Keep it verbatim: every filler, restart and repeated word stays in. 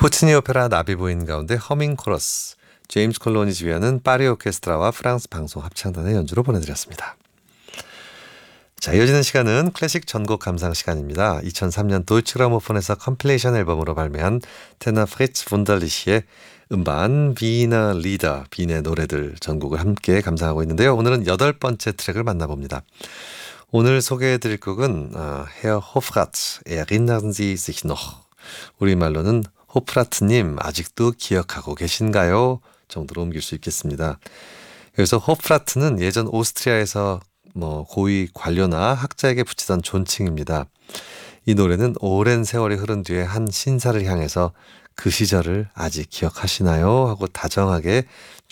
푸치니 오페라 나비보인 가운데 허밍 코러스, 제임스 콜론이 지휘하는 파리 오케스트라와 프랑스 방송 합창단의 연주로 보내드렸습니다. 자, 이어지는 시간은 클래식 전곡 감상 시간입니다. 이천삼 년 도이치그라모폰에서 컴필레이션 앨범으로 발매한 테너 프리츠 분달리시의 음반 비너 리더, 빈의 노래들 전곡을 함께 감상하고 있는데요. 오늘은 여덟 번째 트랙을 만나봅니다. 오늘 소개해드릴 곡은 어, 헤어 호프라트, Erinnern Sie sich noch? 우리말로는 호프라트님 아직도 기억하고 계신가요? 정도로 옮길 수 있겠습니다. 여기서 호프라트는 예전 오스트리아에서 뭐 고위 관료나 학자에게 붙이던 존칭입니다. 이 노래는 오랜 세월이 흐른 뒤에 한 신사를 향해서 그 시절을 아직 기억하시나요? 하고 다정하게